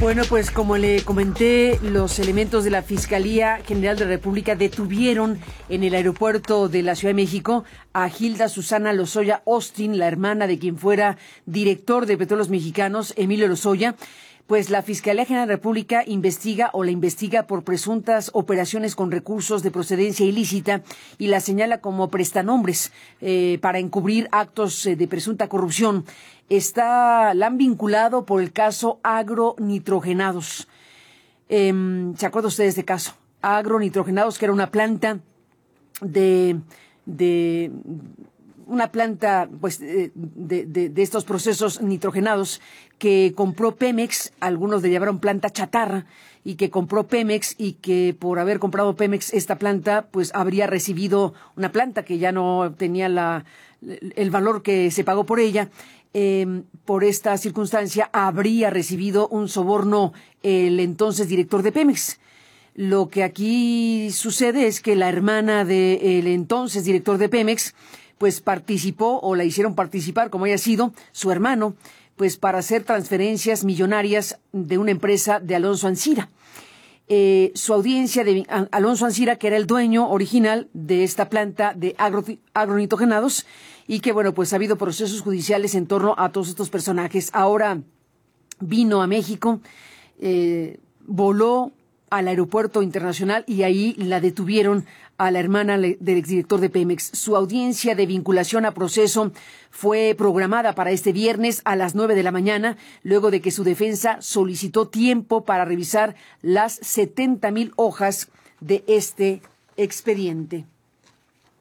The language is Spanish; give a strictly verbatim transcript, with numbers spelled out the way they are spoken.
Bueno, pues como le comenté, los elementos de la Fiscalía General de la República detuvieron en el aeropuerto de la Ciudad de México a Hilda Susana Lozoya Austin, la hermana de quien fuera director de Petróleos Mexicanos, Emilio Lozoya. Pues la Fiscalía General de la República investiga o la investiga por presuntas operaciones con recursos de procedencia ilícita y la señala como prestanombres eh, para encubrir actos eh, de presunta corrupción. Está, la han vinculado por el caso Agronitrogenados. Eh, ¿Se acuerdan ustedes de este caso? Agronitrogenados, que era una planta de... de una planta pues de, de, de estos procesos nitrogenados que compró Pemex, algunos le llamaron planta chatarra, y que compró Pemex, y que por haber comprado Pemex esta planta, pues habría recibido una planta que ya no tenía la, el valor que se pagó por ella. Eh, por esta circunstancia habría recibido un soborno el entonces director de Pemex. Lo que aquí sucede es que la hermana del entonces director de Pemex pues participó, o la hicieron participar, como haya sido, su hermano, pues para hacer transferencias millonarias de una empresa de Alonso Ancira. Eh, su audiencia de Alonso Ancira, que era el dueño original de esta planta de agro, agronitrogenados, y que, bueno, pues ha habido procesos judiciales en torno a todos estos personajes. Ahora vino a México, eh, voló al aeropuerto internacional y ahí la detuvieron a la hermana del exdirector de Pemex. Su audiencia de vinculación a proceso fue programada para este viernes a las nueve de la mañana, luego de que su defensa solicitó tiempo para revisar las setenta mil hojas de este expediente.